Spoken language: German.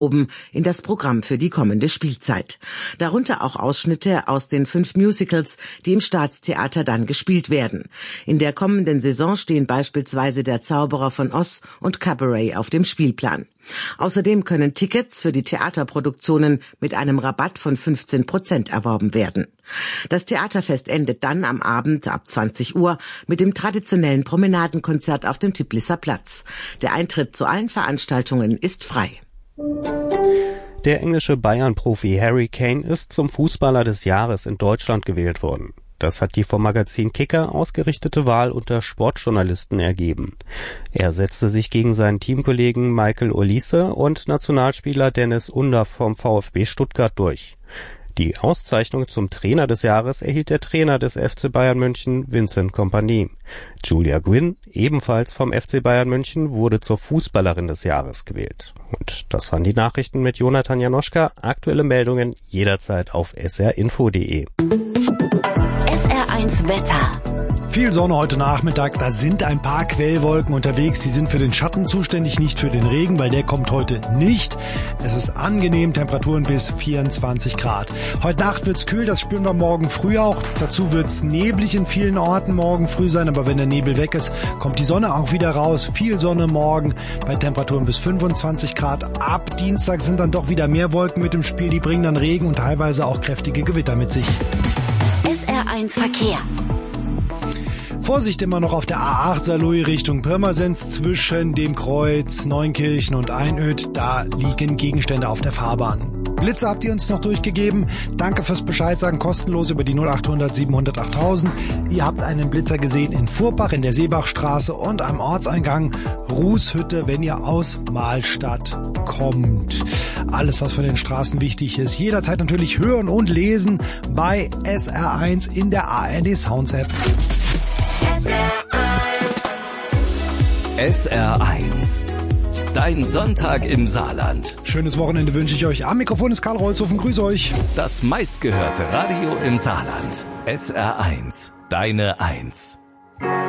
in das Programm für die kommende Spielzeit. Darunter auch Ausschnitte aus den 5 Musicals, die im Staatstheater dann gespielt werden. In der kommenden Saison stehen beispielsweise Der Zauberer von Oz und Cabaret auf dem Spielplan. Außerdem können Tickets für die Theaterproduktionen mit einem Rabatt von 15% erworben werden. Das Theaterfest endet dann am Abend ab 20 Uhr mit dem traditionellen Promenadenkonzert auf dem Tiblisser Platz. Der Eintritt zu allen Veranstaltungen ist frei. Der englische Bayern-Profi Harry Kane ist zum Fußballer des Jahres in Deutschland gewählt worden. Das hat die vom Magazin Kicker ausgerichtete Wahl unter Sportjournalisten ergeben. Er setzte sich gegen seinen Teamkollegen Michael Olise und Nationalspieler Dennis Undaff vom VfB Stuttgart durch. Die Auszeichnung zum Trainer des Jahres erhielt der Trainer des FC Bayern München, Vincent Kompany. Julia Gwynn, ebenfalls vom FC Bayern München, wurde zur Fußballerin des Jahres gewählt. Und das waren die Nachrichten mit Jonathan Janoschka. Aktuelle Meldungen jederzeit auf srinfo.de. SR1 Wetter. Viel Sonne heute Nachmittag, da sind ein paar Quellwolken unterwegs, die sind für den Schatten zuständig, nicht für den Regen, weil der kommt heute nicht. Es ist angenehm, Temperaturen bis 24 Grad. Heute Nacht wird's kühl, das spüren wir morgen früh auch. Dazu wird's neblig in vielen Orten morgen früh sein, aber wenn der Nebel weg ist, kommt die Sonne auch wieder raus. Viel Sonne morgen bei Temperaturen bis 25 Grad. Ab Dienstag sind dann doch wieder mehr Wolken mit im Spiel, die bringen dann Regen und teilweise auch kräftige Gewitter mit sich. SR1 Verkehr. Vorsicht immer noch auf der A8 Saarlouis Richtung Pirmasens zwischen dem Kreuz Neunkirchen und Einöd. Da liegen Gegenstände auf der Fahrbahn. Blitze habt ihr uns noch durchgegeben. Danke fürs Bescheid sagen, kostenlos über die 0800 700 8000. Ihr habt einen Blitzer gesehen in Furbach in der Seebachstraße und am Ortseingang Rußhütte, wenn ihr aus Mahlstadt kommt. Alles, was für den Straßen wichtig ist, jederzeit natürlich hören und lesen bei SR1 in der ARD Sounds App. SR1. Dein Sonntag im Saarland. Schönes Wochenende wünsche ich euch. Am Mikrofon ist Karl Rolzhofen. Grüße euch. Das meistgehörte Radio im Saarland. SR1. Deine Eins.